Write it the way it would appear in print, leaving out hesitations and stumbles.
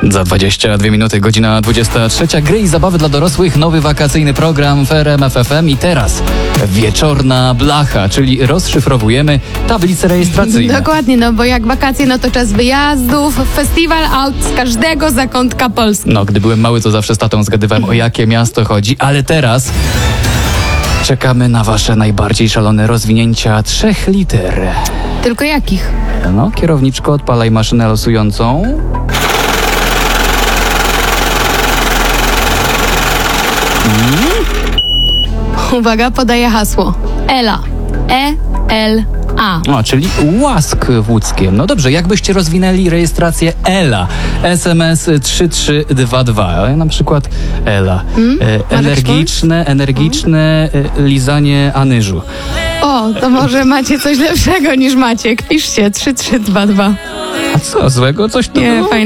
Za 22 minuty, godzina 23. Gry i zabawy dla dorosłych, nowy wakacyjny program w RMF FM i teraz wieczorna blacha, czyli rozszyfrowujemy tablice rejestracyjne. Dokładnie, no bo jak wakacje, no to czas wyjazdów, festiwal aut z każdego zakątka Polski. No, gdy byłem mały, to zawsze z tatą zgadywałem, o jakie miasto chodzi, ale teraz czekamy na wasze najbardziej szalone rozwinięcia 3 liter. Tylko jakich? No, kierowniczko, odpalaj maszynę losującą. Uwaga, podaję hasło. Ela. E-L-A. O, czyli Łask w Łódzkiem. No dobrze, jakbyście rozwinęli rejestrację Ela? SMS 3322. Na przykład Ela. Energiczne lizanie anyżu. O, to może macie coś lepszego niż Maciek. Piszcie 3322. A co złego? Coś tu Nie, było? fajnie.